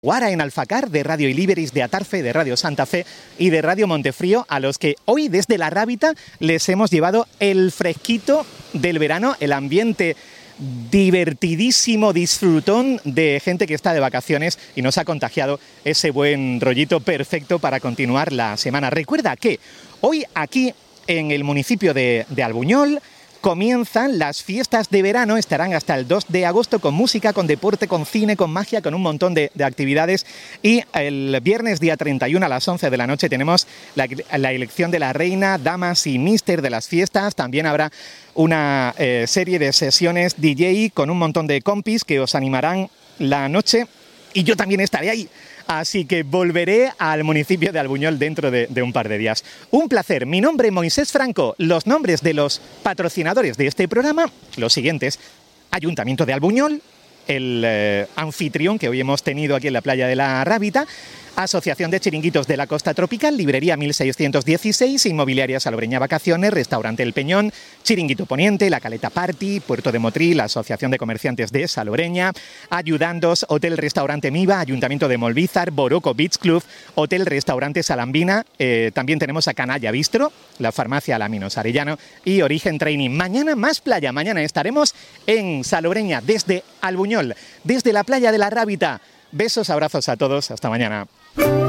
Guara en Alfacar, de Radio Iliberis, de Atarfe, de Radio Santa Fe y de Radio Montefrío, a los que hoy desde La Rábita les hemos llevado el fresquito del verano, el ambiente divertidísimo, disfrutón de gente que está de vacaciones y nos ha contagiado ese buen rollito perfecto para continuar la semana. Recuerda que hoy aquí en el municipio de Albuñol comienzan las fiestas de verano, estarán hasta el 2 de agosto con música, con deporte, con cine, con magia, con un montón de actividades. Y el viernes día 31 a las 11 de la noche tenemos la elección de la reina, damas y míster de las fiestas. También habrá una serie de sesiones DJ con un montón de compis que os animarán la noche y yo también estaré ahí. Así que volveré al municipio de Albuñol dentro de un par de días. Un placer. Mi nombre es Moisés Franco. Los nombres de los patrocinadores de este programa, los siguientes: Ayuntamiento de Albuñol, el anfitrión que hoy hemos tenido aquí en la playa de La Rábita, Asociación de Chiringuitos de la Costa Tropical, Librería 1616, Inmobiliaria Salobreña Vacaciones, Restaurante El Peñón, Chiringuito Poniente, La Caleta Party, Puerto de Motril, Asociación de Comerciantes de Salobreña, Ayudandos, Hotel Restaurante Miva, Ayuntamiento de Molvízar, Boroco Beach Club, Hotel Restaurante Salambina, también tenemos a Canalla Bistro, la Farmacia Alaminos Arellano y Origen Training. Mañana más playa, mañana estaremos en Salobreña desde Albuñol, desde la playa de La Rábita. Besos, abrazos a todos, hasta mañana.